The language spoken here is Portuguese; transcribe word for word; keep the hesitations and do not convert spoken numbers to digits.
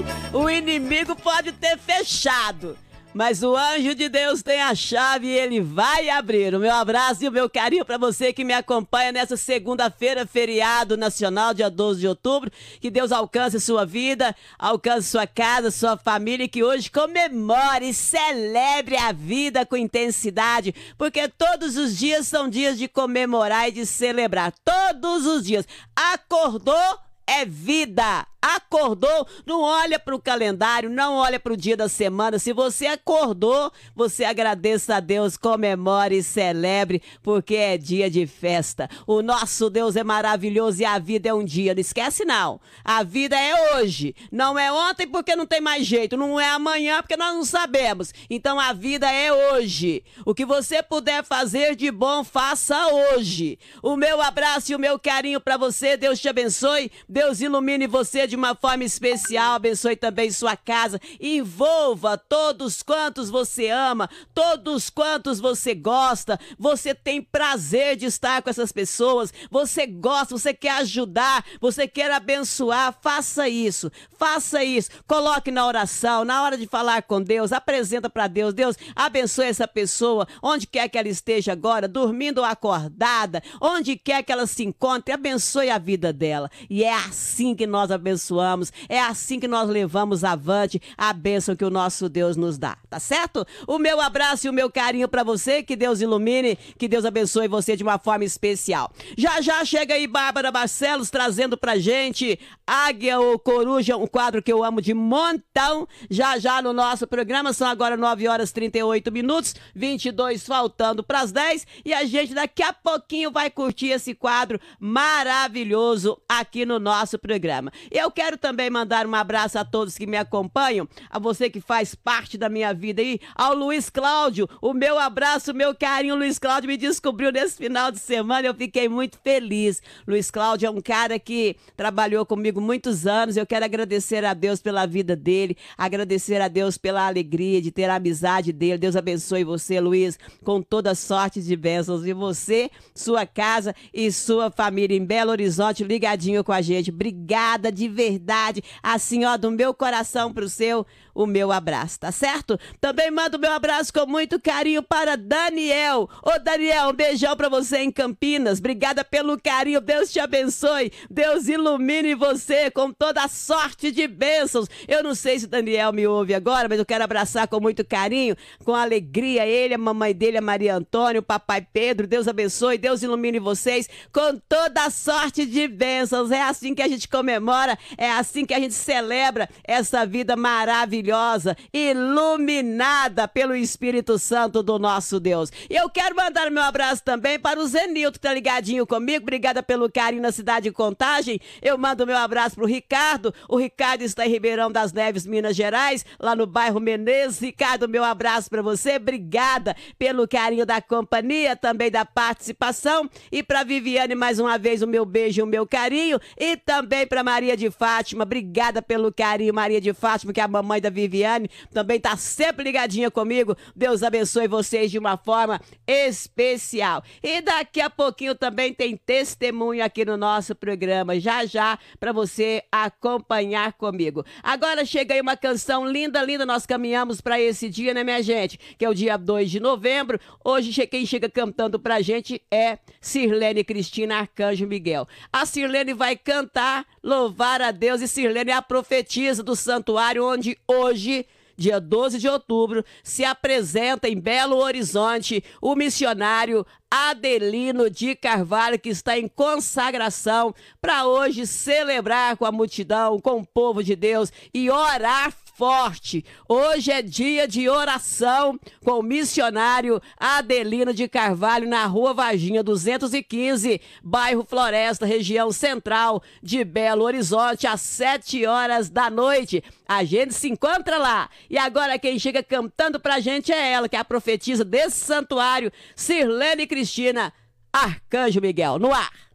hein? O inimigo pode ter fechado, mas o anjo de Deus tem a chave e ele vai abrir. O meu abraço e o meu carinho para você que me acompanha nessa segunda-feira, feriado nacional, dia doze de outubro. Que Deus alcance sua vida, alcance sua casa, sua família, e que hoje comemore e celebre a vida com intensidade, porque todos os dias são dias de comemorar e de celebrar. Todos os dias. Acordou, é vida. Acordou, não olha para o calendário, não olha para o dia da semana. Se você acordou, você agradeça a Deus, comemore e celebre, porque é dia de festa. O nosso Deus é maravilhoso e a vida é um dia. Não esquece não, a vida é hoje, não é ontem porque não tem mais jeito, não é amanhã porque nós não sabemos. Então a vida é hoje. O que você puder fazer de bom, faça hoje. O meu abraço e o meu carinho para você. Deus te abençoe, Deus ilumine você de uma forma especial, abençoe também sua casa, envolva todos quantos você ama, todos quantos você gosta, você tem prazer de estar com essas pessoas, você gosta, você quer ajudar, você quer abençoar, faça isso, faça isso, coloque na oração, na hora de falar com Deus, apresenta para Deus, Deus abençoe essa pessoa, onde quer que ela esteja agora, dormindo ou acordada, onde quer que ela se encontre, abençoe a vida dela, e é assim que nós abençoamos. É assim que nós levamos avante a bênção que o nosso Deus nos dá, tá certo? O meu abraço e o meu carinho pra você, que Deus ilumine, que Deus abençoe você de uma forma especial. Já já chega aí Bárbara Barcelos trazendo pra gente Águia ou Coruja, um quadro que eu amo de montão, já já no nosso programa. São agora nove horas e trinta e oito minutos, vinte e dois faltando pras dez, e a gente daqui a pouquinho vai curtir esse quadro maravilhoso aqui no nosso programa. Eu quero também mandar um abraço a todos que me acompanham, a você que faz parte da minha vida aí, ao Luiz Cláudio, o meu abraço, o meu carinho. O Luiz Cláudio me descobriu nesse final de semana, eu fiquei muito feliz. Luiz Cláudio é um cara que trabalhou comigo muitos anos, eu quero agradecer a Deus pela vida dele, agradecer a Deus pela alegria de ter a amizade dele. Deus abençoe você, Luiz, com toda sorte de bênçãos, e você, sua casa e sua família em Belo Horizonte, ligadinho com a gente. Obrigada de verdade, assim, ó, do meu coração pro seu, o meu abraço, tá certo? Também mando meu abraço com muito carinho para Daniel. Ô Daniel, um beijão pra você em Campinas, obrigada pelo carinho, Deus te abençoe, Deus ilumine você com toda a sorte de bênçãos. Eu não sei se Daniel me ouve agora, mas eu quero abraçar com muito carinho, com alegria, ele, a mamãe dele, a Maria Antônia, o papai Pedro. Deus abençoe, Deus ilumine vocês com toda a sorte de bênçãos. É assim que a gente comemora, é assim que a gente celebra essa vida maravilhosa, iluminada pelo Espírito Santo do nosso Deus. E eu quero mandar meu abraço também para o Zenilton, que tá ligadinho comigo. Obrigada pelo carinho na cidade de Contagem. Eu mando meu abraço pro Ricardo. O Ricardo está em Ribeirão das Neves, Minas Gerais, lá no bairro Menezes. Ricardo, meu abraço para você. Obrigada pelo carinho da companhia, também da participação. E para Viviane, mais uma vez, o meu beijo e o meu carinho. E também para Maria de Fátima, obrigada pelo carinho, Maria de Fátima, que é a mamãe da Viviane, também tá sempre ligadinha comigo. Deus abençoe vocês de uma forma especial. E daqui a pouquinho também tem testemunho aqui no nosso programa, já já, para você acompanhar comigo. Agora chega aí uma canção linda, linda, nós caminhamos para esse dia, né, minha gente? Que é o dia dois de novembro. Hoje quem chega cantando pra gente é Sirlene Cristina Arcanjo Miguel. A Sirlene vai cantar Louvar a Deus, e Sirlene é a profetisa do santuário, onde hoje, dia doze de outubro, se apresenta em Belo Horizonte o missionário Adelino de Carvalho, que está em consagração para hoje celebrar com a multidão, com o povo de Deus e orar forte. Hoje é dia de oração com o missionário Adelino de Carvalho na Rua Varginha duzentos e quinze, bairro Floresta, região central de Belo Horizonte, às sete horas da noite. A gente se encontra lá. E agora quem chega cantando pra gente é ela, que é a profetisa desse santuário, Sirlene Cristina Arcanjo Miguel. No ar.